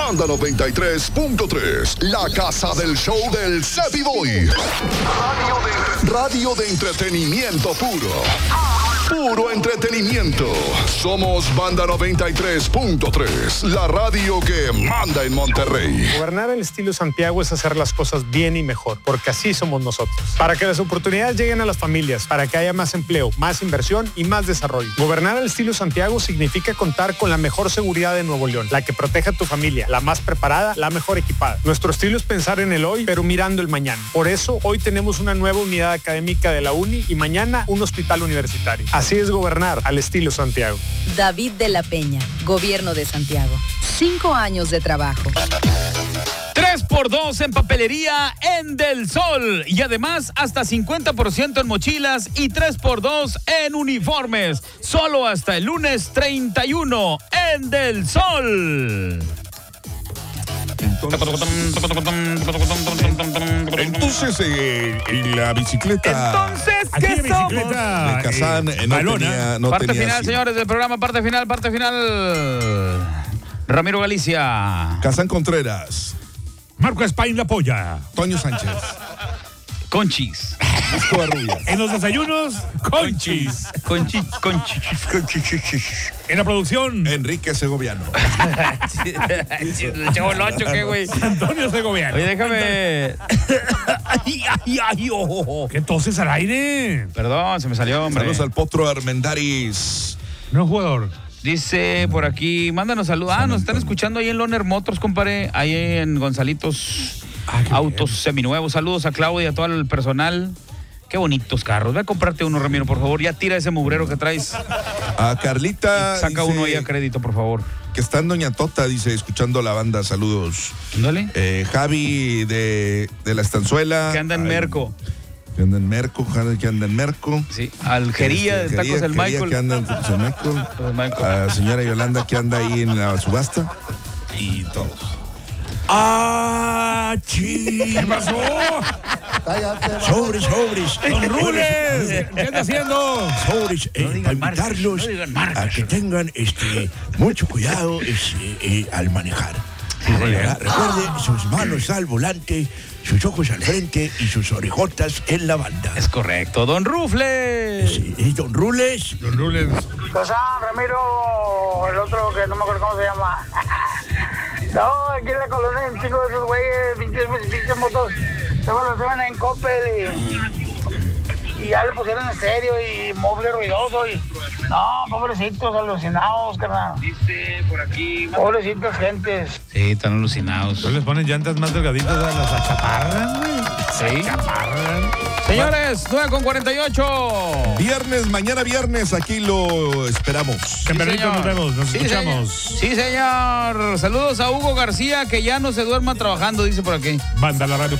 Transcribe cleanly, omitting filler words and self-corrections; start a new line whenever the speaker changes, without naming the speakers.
Banda 93.3, la casa del show del Cepi Boy. Radio de entretenimiento puro. Puro entretenimiento. Somos Banda 93.3, la radio que manda en Monterrey.
Gobernar al estilo Santiago es hacer las cosas bien y mejor, porque así somos nosotros. Para que las oportunidades lleguen a las familias, para que haya más empleo, más inversión y más desarrollo. Gobernar al estilo Santiago significa contar con la mejor seguridad de Nuevo León, la que protege a tu familia, la más preparada, la mejor equipada. Nuestro estilo es pensar en el hoy, pero mirando el mañana. Por eso, hoy tenemos una nueva unidad académica de la UNI y mañana un hospital universitario. Así es gobernar al estilo Santiago.
David de la Peña, Gobierno de Santiago. 5 años de trabajo.
3x2 en papelería en Del Sol. Y además hasta 50% en mochilas y 3x2 en uniformes. Solo hasta el lunes 31 en Del Sol.
Entonces la bicicleta.
Entonces,
Aquí
¿qué
la
somos?
bicicleta
De Kazán no
Parte
tenía
final,
así.
señores, del programa. Parte final. Ramiro Galicia.
Kazán Contreras,
Marco Espaín la polla.
Toño Sánchez,
Conchis.
Disco Barrubias.
En los desayunos, Conchis.
Conchis.
En la producción,
Enrique Segoviano.
El Chavo el Ocho, ¿qué, güey?
Antonio Segoviano.
Oye, déjame. Ay, ojo.
¿Qué toses al aire?
Perdón, se me salió, hombre.
Saludos al Potro Armendáriz.
No es jugador.
Dice por aquí, mándanos saludos. Nos están escuchando ahí en Loner Motors, compadre. Ahí en Gonzalitos Autos Seminuevos. Saludos a Claudia y a todo el personal. Qué bonitos carros. Ve a comprarte uno, Ramiro, por favor. Ya tira ese mugrero que traes.
A Carlita.
Saca
dice
uno ahí a crédito, por favor.
Que está en Doña Tota, dice, escuchando la banda. Saludos.
Dale.
Javi de la Estanzuela.
Que anda en Merco.
Que anda en Merco, Javi que anda en Merco.
Sí. Aljería de Tacos el Michael.
Que anda en Tacos el Michael. A la señora Yolanda que anda ahí en la subasta. Y todos.
¿Qué pasó?
Sobres.
Don Rules, ¿qué anda haciendo?
Sobres, para invitarlos a que tengan mucho cuidado al manejar. Recuerde sus manos al volante, sus ojos al frente y sus orejotas en la banda.
Es correcto. Don Rufles.
¿Y Don Rules?
Don Rules.
Ramiro, el otro que no me acuerdo cómo se llama. No, aquí en la colonia hay un chico de esos güeyes, pinches motos. Luego los llevan en Coppel y ya le pusieron en serio y móvil ruidoso y... No, pobrecitos, alucinados, carnal. Dice por aquí... Pobrecitos gentes.
Sí, están alucinados.
¿No les ponen llantas más delgaditas a las achaparras, güey?
Sí. Señores, 9:48.
Mañana viernes, aquí lo esperamos.
Tempranito nos vemos, nos escuchamos.
Sí, señor. Saludos a Hugo García, que ya no se duerma trabajando, dice por aquí.
Banda la radio.